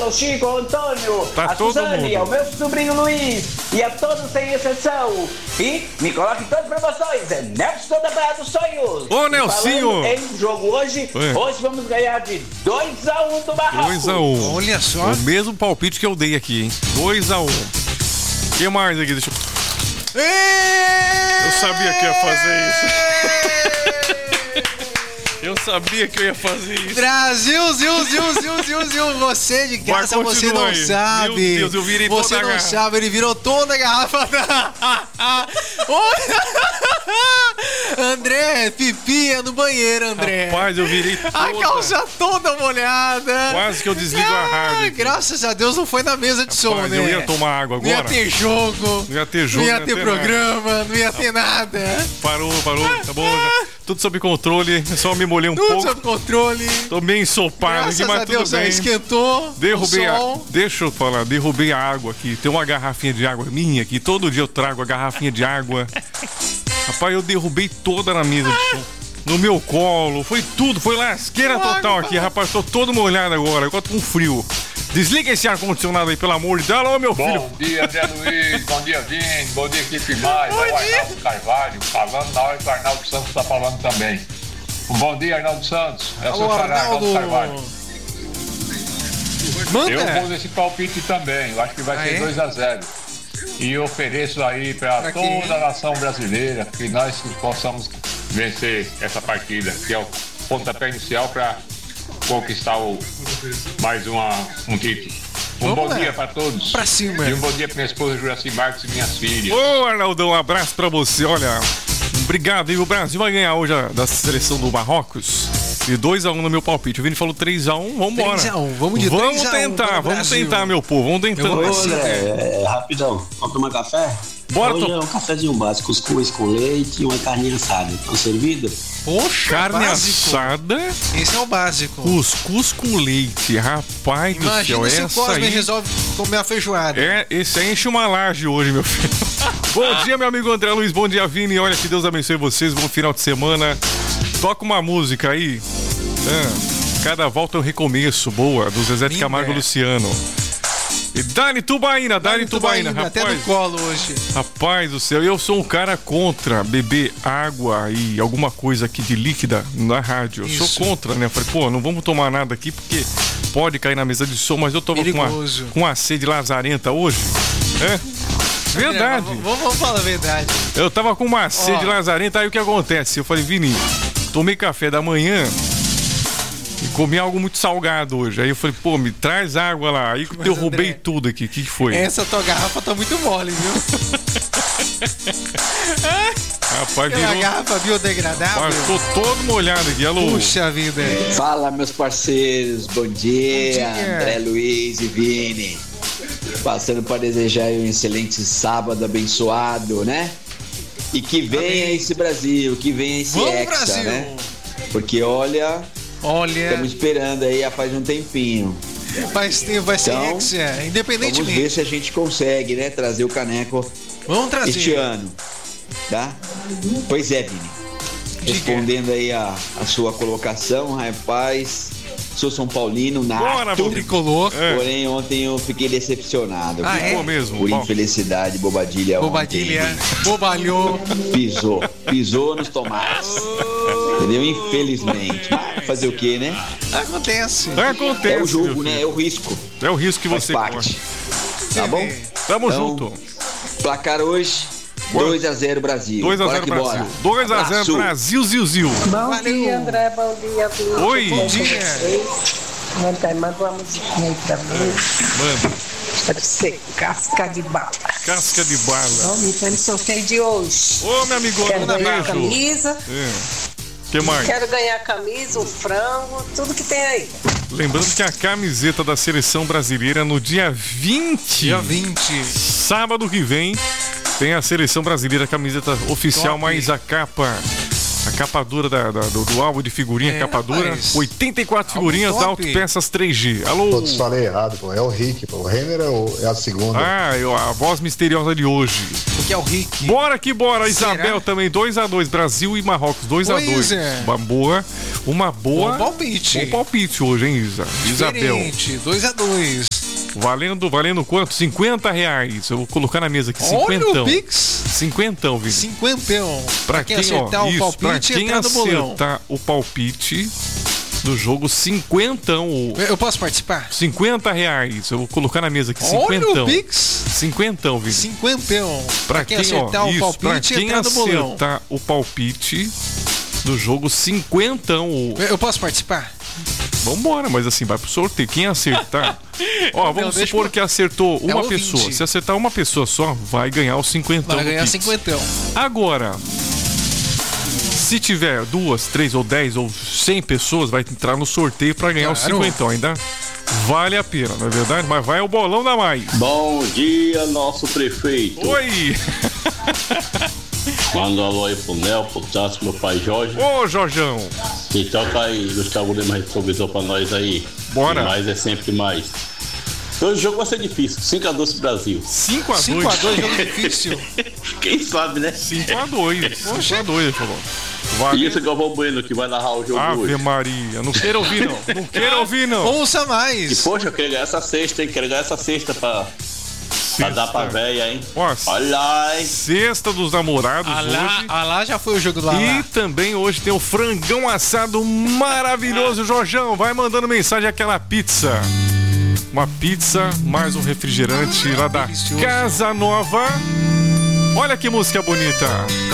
Paulo, ao Chico, ao Antônio, Tá a todo Suzane, mundo. ao meu sobrinho Luiz e a todos sem exceção. E me coloque em todas as promoções. É Nelson da Barra dos Sonhos. Ô, E Nelsinho. falando em jogo hoje, hoje vamos ganhar de 2-1 do Barraco. 2-1. Olha só. O mesmo palpite que eu dei aqui, hein? 2-1. O que mais aqui? Deixa eu... Eu sabia que ia fazer isso. Eu sabia que eu ia fazer isso. Brasil, Zil. Você de casa, Vai, você continua não aí. sabe. Meu Deus, eu virei você toda a não garrafa. sabe, ele virou toda a garrafa. André, pipia no banheiro, André. Rapaz, eu virei A toda. calça toda molhada. Quase que eu desligo a rádio aqui. Graças a Deus não foi na mesa de som, Rapaz, né? eu ia tomar água Não ia agora. ter jogo. Não ia ter jogo, Não ia não ter ia ter programa. Não ia ter nada. Parou, tá bom. Já. Tudo sob controle, só me molhei um Tudo pouco. sob controle. Tô meio ensopado aqui, Graças mas a Deus tudo já bem. esquentou. Derrubei o a... sol. Deixa eu falar, derrubei a água aqui. Tem uma garrafinha de água minha aqui. Todo dia eu trago a garrafinha de água. Rapaz, eu derrubei toda na mesa de som. No meu colo, foi tudo, foi lasqueira total aqui, rapaz. Tô todo molhado agora, eu tô com frio. Desliga esse ar-condicionado aí, pelo amor de Deus. Alô, meu filho. Bom dia, André Luiz. Bom dia, Vini. Bom dia, equipe mais. É o Arnaldo Carvalho falando na hora que o Arnaldo Santos está falando também. Um bom dia, Arnaldo Santos. É o seu xará, Arnaldo Carvalho. Manda. Eu vou nesse palpite também. Eu acho que vai ser 2-0. E eu ofereço aí para toda a nação brasileira que nós possamos vencer essa partida, que é o pontapé inicial para conquistar mais um título. Bom dia para todos. Pra cima. E um bom dia para minha esposa Juraci Marques e minhas filhas. Ô, Arnaldão, um abraço pra você. Olha, obrigado. E o Brasil vai ganhar hoje da seleção do Marrocos. E 2-1 no meu palpite. O Vini falou 3-1, vambora. 3-1, vamos de 3-1 Vamos tentar, para o vamos Brasil. tentar, meu povo. Vamos tentando. Eu vou Ô, André, rapidão. Vamos tomar café? Bora, Hoje é um cafezinho básico, cuscuz com leite e uma carninha assada. Estão servidos? Poxa, Carne básico. assada, Esse é o básico. cuscuz com leite. Rapaz do Imagina céu, se o essa Cosme aí... resolve comer a feijoada. Esse aí enche uma laje hoje, meu filho. Bom dia, meu amigo André Luiz. Bom dia, Vini. Olha, que Deus abençoe vocês. Bom final de semana. Toca uma música aí. Cada volta é um recomeço. Boa, do Zezé de Camargo e Luciano. E Dani Tubaína, Até no rapaz. colo hoje. Rapaz do céu, eu sou um cara contra beber água e alguma coisa aqui de líquida na rádio. Eu Isso. sou contra, né? Eu falei, pô, não vamos tomar nada aqui porque pode cair na mesa de som, mas eu tô Perigoso. com uma sede lazarenta hoje. Verdade. André, vamos falar a verdade. Eu tava com uma sede lazarenta, aí o que acontece? Eu falei, Vini, tomei café da manhã e comi algo muito salgado hoje. Aí eu falei, pô, me traz água lá. Aí eu derrubei André, tudo aqui. O que foi? Essa tua garrafa tá muito mole, viu? Rapaz, Aquela virou... garrafa biodegradável. Rapaz, tô todo molhado aqui. Alô? Puxa vida. Fala, meus parceiros. Bom dia, Bom dia. André Luiz e Vini. Passando para desejar um excelente sábado abençoado, né? E que venha esse Brasil, que venha esse Vamos, Hexa, Brasil. né? Porque olha, estamos esperando aí há faz um tempinho. Vai ser Então, Hexa, Vamos independentemente. ver se a gente consegue, né? Trazer o caneco Vamos trazer. este ano, tá? Pois é, Vini. Respondendo aí a sua colocação, rapaz, sou São Paulino, Bora, nato, Tricolor. porém ontem eu fiquei decepcionado. Ah, viu? é? Pô, mesmo. Por Bom. infelicidade, bobadilha Bobadilha. ontem. Bobalhou. Pisou nos tomates. Entendeu? Infelizmente. Mas fazer o quê, né? Acontece. Acontece. É o meu jogo, filho. né? É o risco. É o risco que Faz você parte. corre. Tá bom? Tamo Então, junto. Placar hoje, 2-0 Brasil. 2-0 Bora que Brasil. bora. 2-0 Abraço. Brasil, Zil. Bom Valeu. dia, André. Bom dia, Vini. Oi. Tudo bom Bom com dia. vocês? Manda uma musiquinha aí pra mim. Mano, Deve ser casca de bala. casca de bala. Vamos para o sorteio de hoje. Ô, meu amigo, Quero manda ganhar a beijo. camisa. Que mais? Quero ganhar a camisa, o frango, tudo que tem aí. Lembrando que a camiseta da seleção brasileira no dia 20. Dia 20. Sábado que vem tem a seleção brasileira, a camiseta oficial Top. mais a capa capa dura do álbum de figurinha, capa dura. 84 figurinhas da Autopeças 3G. Alô? Todos falei errado, pô. É o Rick, pô. O Renner é a segunda. A voz misteriosa de hoje. O que é o Rick? Bora que bora. Será? Isabel também, 2-2. Brasil e Marrocos, 2-2. Uma boa. Bom palpite. Bom palpite hoje, hein, Isa? Isabel. 2-2. Valendo quanto? R$50. Eu vou colocar na mesa aqui, 50. Olha o Pix. 50, Vitor. 50. Pra quem acertar o palpite, pra quem entrar no bolão. acertar o palpite do jogo, 50. Eu posso participar? R$50. Eu vou colocar na mesa aqui, 50. Olha o Pix. 50, Vitor. 50. Pra quem acertar o palpite, pra quem entrar no bolão. acertar o palpite do jogo, 50. Eu posso participar? Vambora, mas assim, vai pro sorteio. Quem acertar... vamos supor que acertou uma pessoa. Se acertar uma pessoa só, vai ganhar os 50. Vai ganhar 50. Agora, se tiver 2, 3 ou 10 ou 100 pessoas, vai entrar no sorteio pra ganhar os 50. Ainda vale a pena, não é verdade? Mas vai ao bolão da mais. Bom dia, nosso prefeito. Oi! Manda um alô aí pro Nel, pro Tasso, meu pai Jorge. Ô, Jorjão! E toca aí Gustavo Lima retrovisor pra nós aí. Bora! E mais é sempre mais. Hoje o jogo vai ser difícil. 5-2 pro Brasil. 5-2? 5-2, jogo difícil. Quem sabe, né? 5-2. 5-2, ele falou. E esse Galvão Bueno que vai narrar o jogo hoje. Ave Maria, não quero ouvir não. Não quero ouvir não. Ouça mais. E poxa, eu quero ganhar essa cesta, hein? Quero ganhar essa cesta pra dar pra véia, hein? Olha aí. Sexta dos namorados hoje. Lá já foi o jogo lá. E também hoje tem o frangão assado maravilhoso. Jorjão, vai mandando mensagem aquela pizza. Uma pizza, mais um refrigerante lá da Casa Nova. Olha que música bonita.